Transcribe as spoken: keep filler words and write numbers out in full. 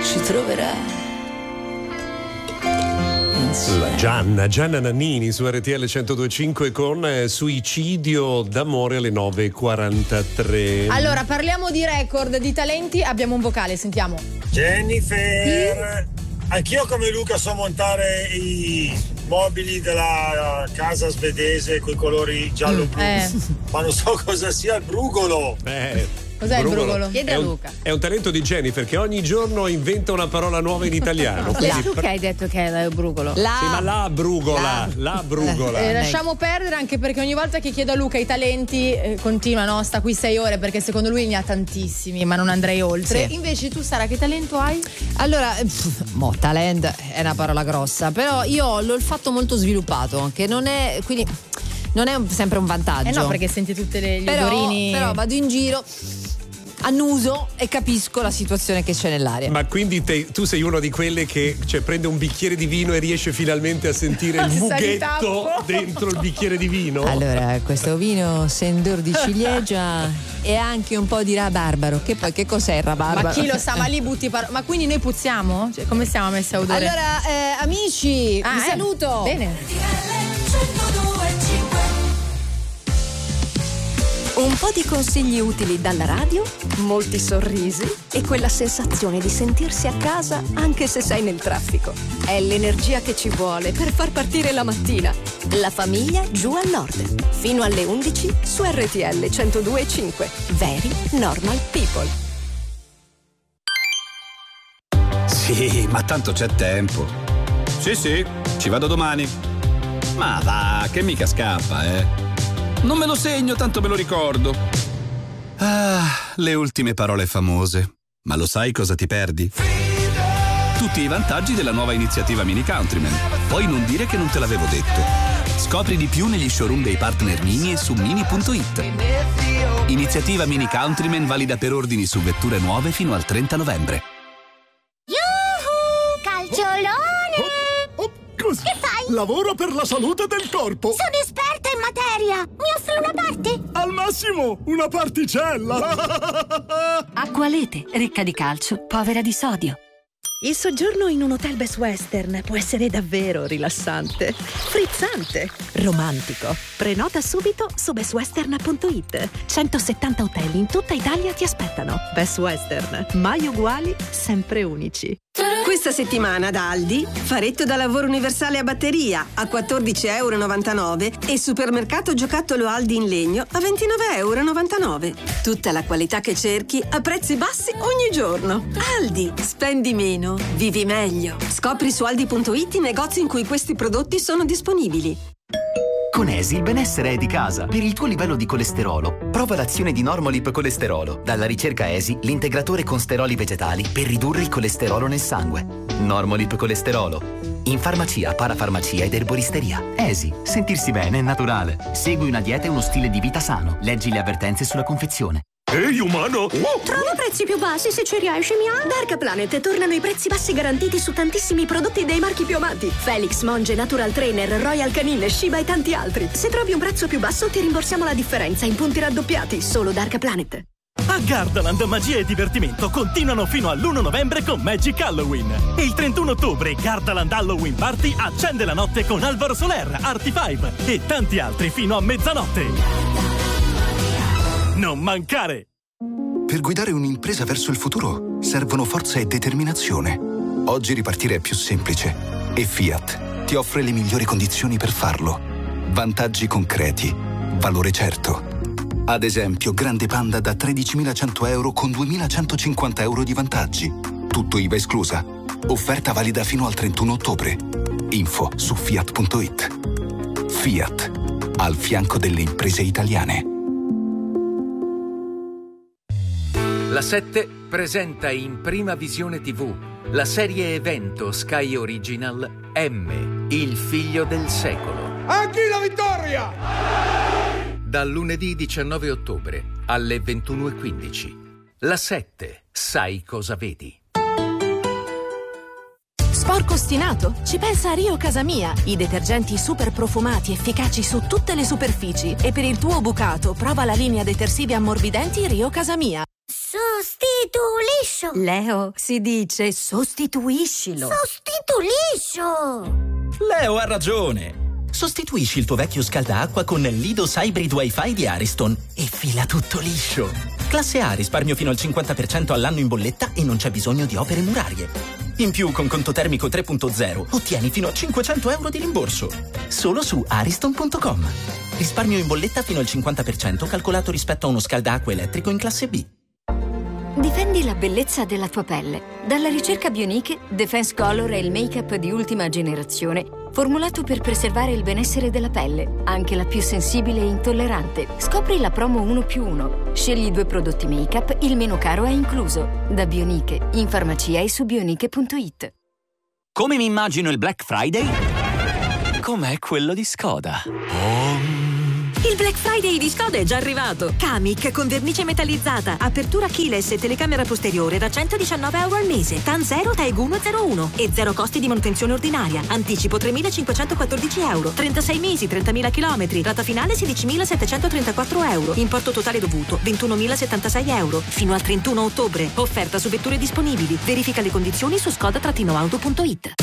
ci troverà. La Gianna, Gianna Nannini su R T L centodue e cinque con eh, Suicidio d'amore alle nove e quarantatré. Allora, parliamo di record di talenti, abbiamo un vocale, sentiamo. Jennifer, anch'io come Luca so montare i mobili della casa svedese con i colori giallo-blu, eh. ma non so cosa sia il brugolo. Eh. Cos'è Brugolo. il brugolo? Chiede È a un, Luca. è un talento di Jennifer che ogni giorno inventa una parola nuova in italiano. Tu che hai detto che è il brugolo? La, sì, ma la brugola, la, la brugola. Eh, lasciamo perdere, anche perché ogni volta che chiedo a Luca i talenti eh, continua, no? Sta qui sei ore perché secondo lui ne ha tantissimi, ma non andrei oltre. Sì. Invece tu, Sara, che talento hai? Allora, pff, mo, talent è una parola grossa, però io ho l'olfatto molto sviluppato, che non è, quindi non è un, sempre un vantaggio. Eh no, perché senti tutte le gli però, odorini. però vado in giro, annuso e capisco la situazione che c'è nell'aria. Ma quindi te, tu sei uno di quelle che cioè, prende un bicchiere di vino e riesce finalmente a sentire il mughetto dentro il bicchiere di vino? Allora, questo vino sendor di ciliegia e anche un po' di rabarbaro. Che poi che cos'è il rabarbaro? Ma chi lo sa, ma lì butti par- ma quindi noi puzziamo? Cioè, come siamo messi a odore? Allora, eh, amici, ah, vi eh. saluto. Bene. Un po' di consigli utili dalla radio, molti sorrisi e quella sensazione di sentirsi a casa anche se sei nel traffico. È l'energia che ci vuole per far partire la mattina. La famiglia giù al nord. Fino alle undici su R T L centodue e cinque. Very Normal People. Sì, ma tanto c'è tempo. Sì, sì, ci vado domani. Ma va, che mica scappa, eh. Non me lo segno, tanto me lo ricordo. Ah, le ultime parole famose. Ma lo sai cosa ti perdi? Tutti i vantaggi della nuova iniziativa Mini Countryman. Poi non dire che non te l'avevo detto. Scopri di più negli showroom dei partner Mini e su mini punto it. Iniziativa Mini Countryman valida per ordini su vetture nuove fino al trenta novembre. Yuhu! Calciolone! Oh, oh, così. Che fai? Lavoro per la salute del corpo. Sono esperta in materia. Mi offri una parte? Al massimo una particella. Acqualete, ricca di calcio, povera di sodio. Il soggiorno in un hotel Best Western può essere davvero rilassante, frizzante, romantico. Prenota subito su best western punto it. centosettanta hotel in tutta Italia ti aspettano. Best Western, mai uguali, sempre unici. Questa settimana da Aldi, faretto da lavoro universale a batteria a quattordici e novantanove euro e supermercato giocattolo Aldi in legno a ventinove e novantanove euro. Tutta la qualità che cerchi a prezzi bassi ogni giorno. Aldi, spendi meno, vivi meglio. Scopri su aldi punto it i negozi in cui questi prodotti sono disponibili. Con Esi il benessere è di casa. Per il tuo livello di colesterolo, prova l'azione di Normolip Colesterolo. Dalla ricerca Esi, l'integratore con steroli vegetali per ridurre il colesterolo nel sangue. Normolip Colesterolo. In farmacia, parafarmacia ed erboristeria. Esi, sentirsi bene è naturale. Segui una dieta e uno stile di vita sano. Leggi le avvertenze sulla confezione. Ehi, umano! Oh. Trova prezzi più bassi se ci riesci, Mia. Dark Planet tornano i prezzi bassi garantiti su tantissimi prodotti dei marchi più amati. Felix, Monge, Natural Trainer, Royal Canin, Shiba e tanti altri. Se trovi un prezzo più basso ti rimborsiamo la differenza in punti raddoppiati. Solo Dark Planet. A Gardaland magia e divertimento continuano fino all'primo novembre con Magic Halloween. E il trentuno ottobre Gardaland Halloween Party accende la notte con Alvaro Soler, Arti cinque e tanti altri fino a mezzanotte. Non mancare! Per guidare un'impresa verso il futuro servono forza e determinazione. Oggi ripartire è più semplice e Fiat ti offre le migliori condizioni per farlo. Vantaggi concreti, valore certo. Ad esempio, Grande Panda da tredicimilacento euro con duemilacentocinquanta euro di vantaggi. Tutto I V A esclusa. Offerta valida fino al trentuno ottobre. Info su fiat punto it. Fiat, al fianco delle imprese italiane. La sette presenta in prima visione tivù la serie evento Sky Original M, il figlio del secolo. A chi la vittoria? Dal lunedì diciannove ottobre alle ventuno e quindici. La sette, sai cosa vedi? Sporco ostinato? Ci pensa Rio Casamia, i detergenti super profumati efficaci su tutte le superfici. E per il tuo bucato prova la linea detersivi ammorbidenti Rio Casamia. Sostituliscio. Leo, si dice sostituiscilo. Sostituliscio. Leo ha ragione. Sostituisci il tuo vecchio scaldaacqua con l'Idos Hybrid Wi-Fi di Ariston e fila tutto liscio. Classe A, risparmio fino al cinquanta per cento all'anno in bolletta e non c'è bisogno di opere murarie. In più, con conto termico tre punto zero, ottieni fino a cinquecento euro di rimborso. Solo su ariston punto com. Risparmio in bolletta fino al cinquanta per cento calcolato rispetto a uno scaldaacqua elettrico in classe B. Difendi la bellezza della tua pelle. Dalla ricerca Bioniche, Defense Color è il make-up di ultima generazione formulato per preservare il benessere della pelle, anche la più sensibile e intollerante. Scopri la promo uno più uno. Scegli due prodotti make-up, il meno caro è incluso. Da Bioniche, in farmacia e su bioniche punto it. Come mi immagino il Black Friday? Com'è quello di Skoda. Oh. Il Black Friday di Skoda è già arrivato. Kamiq con vernice metallizzata, apertura keyless e telecamera posteriore da centodiciannove euro al mese. TAN zero TAEG uno zero uno e zero costi di manutenzione ordinaria. Anticipo tremilacinquecentoquattordici euro. trentasei mesi, trentamila chilometri. Rata finale sedicimilasettecentotrentaquattro euro. Importo totale dovuto ventunomilasettantasei euro. Fino al trentuno ottobre. Offerta su vetture disponibili. Verifica le condizioni su skoda auto punto it.